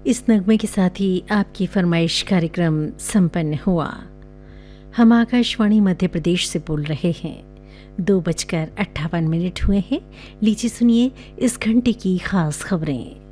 इस नगमे के साथ ही आपकी फरमाइश कार्यक्रम संपन्न हुआ। हम आकाशवाणी मध्य प्रदेश से बोल रहे हैं। 2:58 हुए हैं। लीजिए सुनिए इस घंटे की खास खबरें।